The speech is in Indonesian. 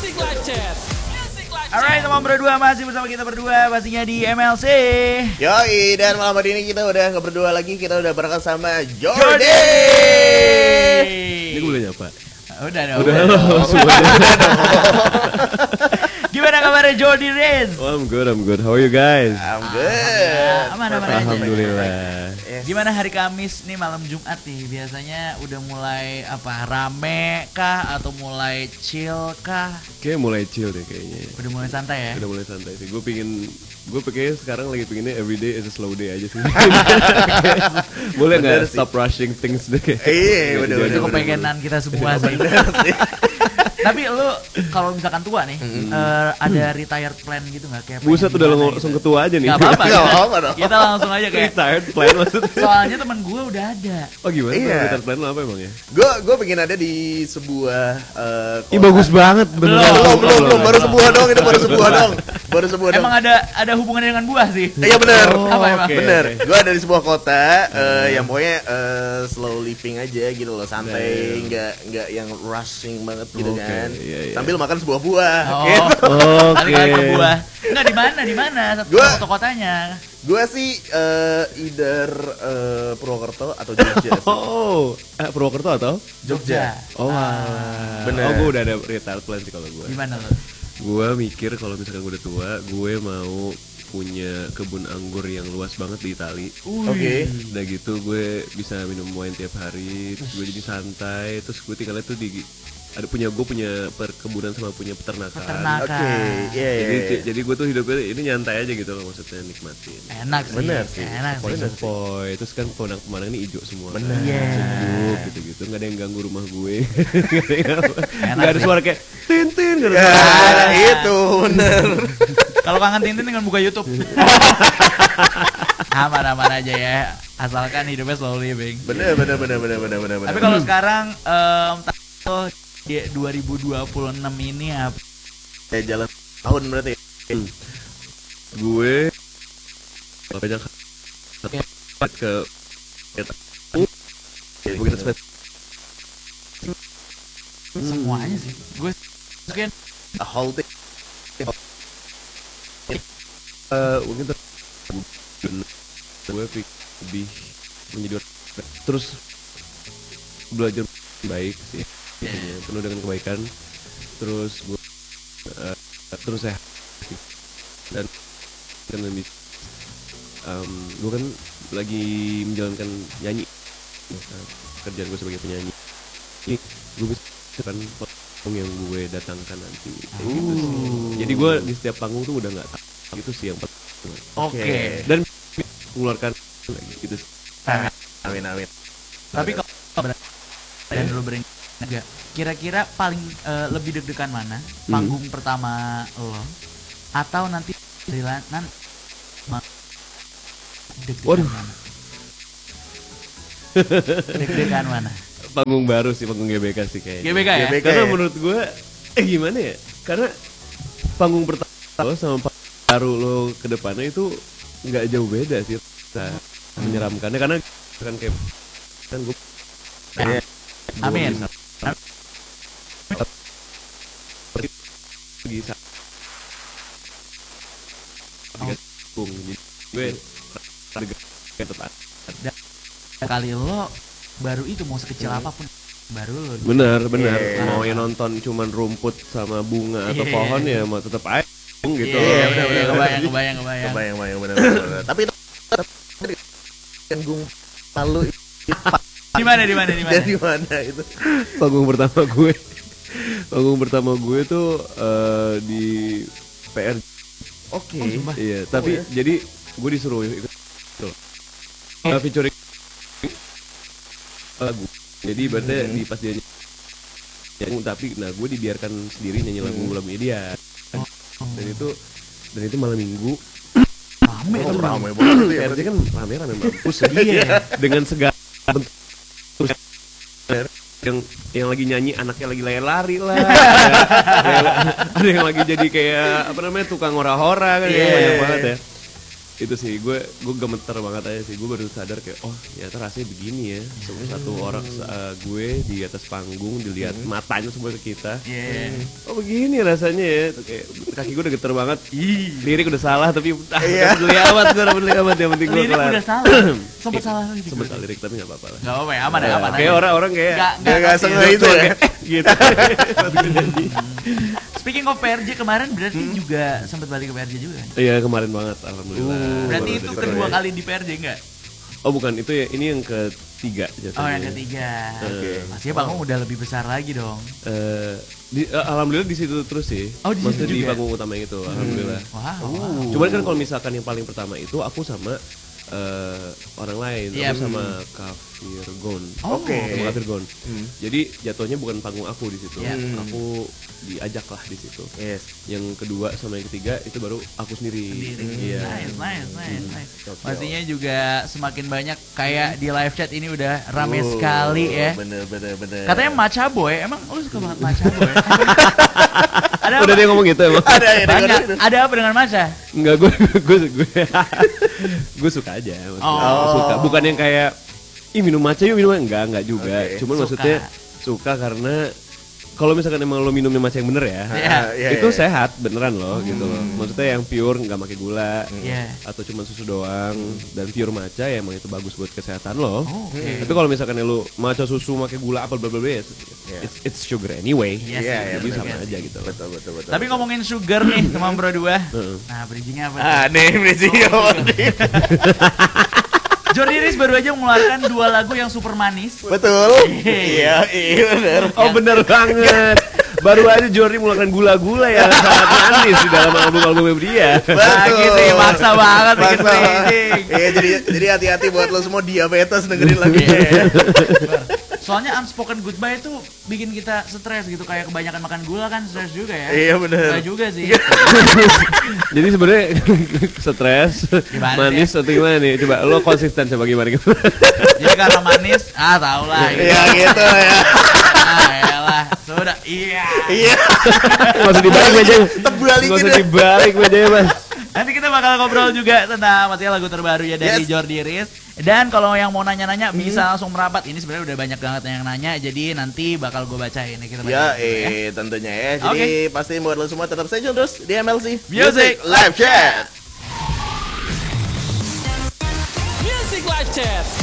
Alright, teman berdua masih bersama kita berdua pastinya di MLC. Yoi, dan malam hari ini kita udah nggak berdua lagi, kita udah bareng sama Jordi. Ini gue boleh nyapa? Udah dong. Udah. Gimana kabarnya Jordi Riz? Oh, I'm good. How are you guys? I'm good. Aman aja. Alhamdulillah. Gimana hari Kamis nih malam Jumat nih? Biasanya udah mulai apa? Rame kah atau mulai chill kah? Kayak mulai chill deh kayaknya. Udah mulai santai ya? Udah mulai santai sih. Gue pengen sekarang lagi pengennya everyday is a slow day aja sih. Boleh nggak stop rushing things deh? Iya, bener. Itu kepengenan kita semua sih. Tapi lu kalau misalkan tua nih, ada retired plan gitu nggak? Kayak Buset udah gimana langsung gitu? ketua aja nih. Gak apa-apa. Gak apa-apa dong. Kita langsung aja kayak Retired plan maksudnya. soalnya temen gue udah ada. Oh gimana? Iya. Retired plan lo apa emang ya? Gue pengen ada di sebuah kota. Ih bagus banget. Belum, baru sebuah dong, itu baru sebuah dong. Emang ada hubungannya dengan buah sih? Iya benar. Apa emang? oke. Bener. Gue ada di sebuah kota yang pokoknya slow living aja gitu loh, santai, nggak yang rushing banget gitu Oke, kan. iya. Sambil makan sebuah buah. Oh, Gitu. Tadi kan ke buah. Enggak di mana? Gua- Foto kotanya. Gue sih either Purwokerto atau Jogja sih. Oh, Purwokerto atau? Jogja. Oh, bener. Oh, gue udah ada retired plan sih kalau gue. Gimana lo? Gue mikir kalau misalkan gue udah tua, gue mau punya kebun anggur yang luas banget di Itali. Oke. Udah gitu gue bisa minum wine tiap hari, terus gue jadi santai, terus gue tinggalnya tuh gue punya perkebunan sama punya peternakan. Oke. Iya. Jadi gue tuh hidupnya ini nyantai aja gitu loh, maksudnya nikmatin. Enak sih. Bener sih. Enak sih. Sepoi-sepoi, terus kan pemandangan ini hijau semua. Bener. Iya. Sejuk gitu-gitu, nggak ada yang ganggu rumah gue. Enak Nggak ada sih. suara kayak Tintin, nggak ada Ya, suara. itu bener. Kalau kangen Tintin dengan buka YouTube. Aman aja ya. Asalkan hidupnya slow living. Bener. Tapi kalau sekarang di 2026 ini apa? Ya jalan tahun berarti. Gue banyak ke begitu Semuanya sih. Gue mungkin A whole thing. mungkin gue lebih menjadi orang terus belajar baik sih, penuh dengan kebaikan, terus gue terus sehat dan kan lebih gue kan lagi menjalankan nyanyi, kerjaan gue sebagai penyanyi, gue bisa kan panggung yang gue datangkan nanti kayak gitu sih. Jadi gue di setiap panggung tuh udah nggak tahu itu sih yang penting. oke. Dan mengeluarkan lagi gitu. Amin. Tapi kalau dan dulu juga kira-kira paling lebih deg-degan mana? Panggung pertama lo atau nanti deg-degan Waduh. mana? Deg-degan mana? Panggung baru sih, panggung GBK sih kayaknya. GBK ya? GBK. Karena ya? menurut gue gimana ya? Karena panggung pertama lo sama panggung baru lo ke depannya itu nggak jauh beda sih. Menyeramkannya karena kan kayak kan gue Amin. bisa gue tetap Kali lo baru itu mau sekecil apapun baru lo. benar Yeah. mau yang nonton cuman rumput sama bunga atau Yeah. pohon ya mau tetap aja gitu. Iya, benar. kebayang. Bener. Tapi panggung lalu Di mana? dari mana itu? panggung pertama gue tuh di PR. Oke. Iya, tapi jadi gue disuruh ikut featuring lagu. Jadi ibaratnya di pas dia nyanyi, tapi nah gue dibiarkan sendiri nyanyi lagu-lagunya dia. Dan itu malam minggu. Ramai banget ya. PRJ kan rame-rame mampus. Iya. Dengan segala bentuk yang lagi nyanyi anaknya lagi lari lah. Ada yang lagi jadi kayak apa namanya tukang hora-hora kan, Iya. banyak banget ya. itu sih gue gemeter banget aja sih. Gue baru sadar kayak oh ternyata rasanya begini ya. Satu orang gue di atas panggung dilihat matanya semua ke kita. Oh begini rasanya ya. Tuh, kayak kaki gue udah geter banget. Lirik udah salah tapi gue udah peduli amat yang penting gue Lirik kelar. udah salah. Sempet salah lagi. Sempet salah lirik tapi nggak apa-apa lah. Gak apa-apa ya, aman ya, aman. Kayak orang-orang kayak Gak sengaja itu ya. gitu. Speaking of PRJ kemarin berarti juga sempat balik ke PRJ juga kan? Iya kemarin banget alhamdulillah. Berarti Baru itu dari kedua Korea. kali di PRJ enggak? Oh bukan itu ya, ini yang ketiga jatuhnya. Oh yang ketiga. Oke. Maksudnya panggung udah lebih besar lagi dong. Alhamdulillah di situ terus sih. Oh, di situ maksudnya di juga? panggung utama itu alhamdulillah. Wow. Cuman kan kalau misalkan yang paling pertama itu aku sama orang lain, Iya. aku sama Kafir Gon. Oh, Oke. Sama Kafir Gon. Jadi jatuhnya bukan panggung aku di situ. Iya. Aku diajak lah di situ. Yes. Yang kedua sama yang ketiga itu baru aku sendiri. Iya. Nice. Pastinya juga semakin banyak kayak di live chat ini udah rame sekali ya. Bener. Katanya Macha Boy, emang lu suka banget Macha Boy? Ada Udah apa? dia ngomong gitu emang. Ada ya. Banyak. Ada apa dengan Macha? Enggak, gue suka aja maksudnya. Oh. Suka, bukan yang kayak ih minum matcha yuk minum, enggak juga. Oke. Cuman Suka. maksudnya suka karena kalau misalkan emang lo minumnya matcha yang bener ya, Iya. itu sehat beneran loh gitu loh. Maksudnya yang pure nggak pakai gula Iya. atau cuma susu doang dan pure matcha ya emang itu bagus buat kesehatan lo. Oke. Tapi kalau misalkan lo matcha susu pakai gula apa bla bla bla ya, it's sugar anyway. Iya sih, Iya, Jadi bener sama sih. aja gitu. Betul. Tapi ngomongin sugar nih teman bro dua. Nah bridgingnya apa? tuh? Nih bridging Jordi Riz baru aja mengeluarkan 2 lagu yang super manis. Betul. Iya bener. Oh bener banget. Baru aja Jordi mengeluarkan gula-gula yang sangat manis di dalam album-albumnya dia. Lagi sih maksa banget bikin bridging. Iya jadi hati-hati buat lo semua diabetes dengerin lagi. Soalnya unspoken goodbye itu bikin kita stres gitu, kayak kebanyakan makan gula kan stres juga ya. Iya bener. Enggak juga sih. Jadi sebenarnya stres, Gimana manis atau gimana nih? Coba lo konsisten coba gimana? Jadi karena manis, tau lah gitu. Iya gitu ya. Elah, sudah. Iya. Iya. Nggak usah dibalik aja. Terbalikin Nggak usah deh. dibalik aja mas. Nanti kita bakal ngobrol juga tentang masalah lagu terbaru ya dari Yes. Jordi Riz. Dan kalau yang mau nanya-nanya bisa langsung merapat. Ini sebenarnya udah banyak banget yang nanya, jadi nanti bakal gue bacain nih kita Ya, bacain. tentunya ya. Jadi pastiin buat lo semua tetap stay tune terus di MLC Music Live Chat. Music Live Chat.